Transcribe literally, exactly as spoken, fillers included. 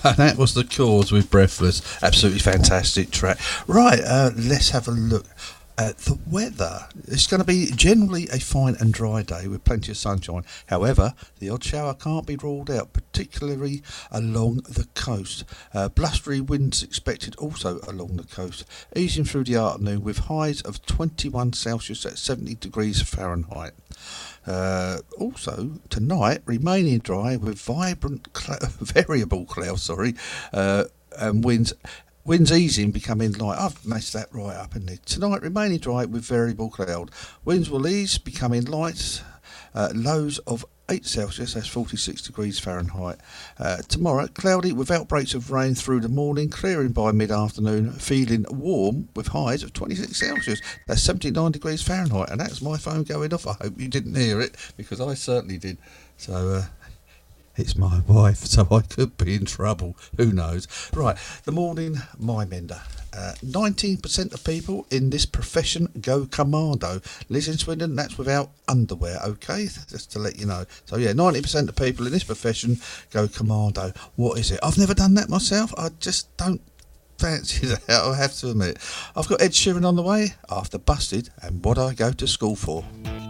And that was The Chords with Breathless. Absolutely fantastic track. Right, uh, let's have a look at the weather. It's going to be generally a fine and dry day with plenty of sunshine. However, the odd shower can't be ruled out, particularly along the coast. Uh, blustery winds expected also along the coast, easing through the afternoon with highs of twenty-one Celsius at seventy degrees Fahrenheit. Uh, also, tonight, remaining dry with vibrant, cl- variable clouds, sorry, uh, and winds. Winds easing, becoming light. I've messed that right up, isn't it? Tonight, remaining dry with variable cloud. Winds will ease, becoming light. Uh, lows of eight Celsius, that's forty-six degrees Fahrenheit. Uh, tomorrow, cloudy with outbreaks of rain through the morning, clearing by mid-afternoon, feeling warm with highs of twenty-six Celsius, that's seventy-nine degrees Fahrenheit. And that's my phone going off. I hope you didn't hear it, because I certainly did. So, uh, it's my wife, so I could be in trouble. Who knows? Right, the morning my mender. Uh, nineteen percent of people in this profession go commando. Liz in Swindon, that's without underwear, okay? Just to let you know. So, yeah, ninety percent of people in this profession go commando. What is it? I've never done that myself. I just don't fancy that, I have to admit. I've got Ed Sheeran on the way after Busted and What I Go to School For.